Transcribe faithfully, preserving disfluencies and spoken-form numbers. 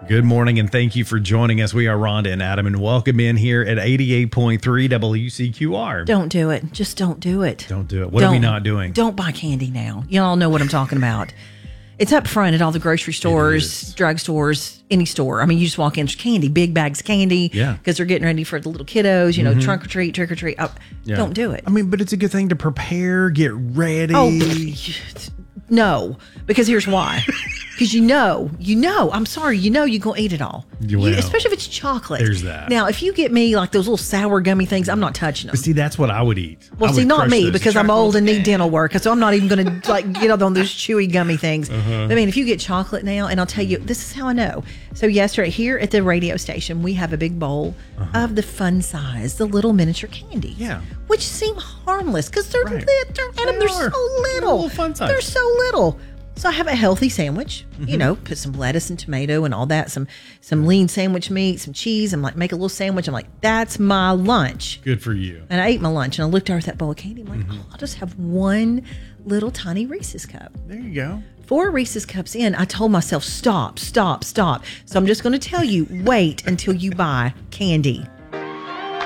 Good morning, and thank you for joining us. We are Rhonda and Adam, and welcome in here at eighty-eight point three W C Q R. Don't do it. Just don't do it. Don't do it. What don't, are we not doing? Don't buy candy now. Y'all know what I'm talking about. It's up front at all the grocery stores, drugstores, any store. I mean, you just walk in, there's candy, big bags of candy. Yeah. Because they're getting ready for the little kiddos, you know, Mm-hmm. trunk or treat, trick or treat. Oh, Yeah. Don't do it. I mean, but it's a good thing to prepare, get ready. Oh, no, because here's why. Because you know, you know, I'm sorry, you know you're going to eat it all. You You- will. especially if it's chocolate. There's that. Now, if you get me like those little sour gummy things, I'm not touching them. But see, that's what I would eat. Well, I see, would not crush me those because I'm chocolates. old and need dental work, so I'm not even going to like get on those chewy gummy things. Uh-huh. I mean, if you get chocolate now, and I'll tell you, this is how I know. So yesterday here at the radio station, we have a big bowl of the fun size, the little miniature candy. Uh-huh. Yeah. Which seem harmless because they're Right. little. Adam, They they're are. so little. They're a little fun size. They're so little. So I have a healthy sandwich, Mm-hmm. you know, put some lettuce and tomato and all that, some some lean sandwich meat, some cheese. I'm like, make a little sandwich. I'm like, that's my lunch. Good for you. And I ate my lunch and I looked over at that bowl of candy. I'm like, Mm-hmm. oh, I'll just have one little tiny Reese's cup. There you go. Four Reese's cups in, I told myself, stop, stop, stop. So I'm just going to tell you, wait until you buy candy.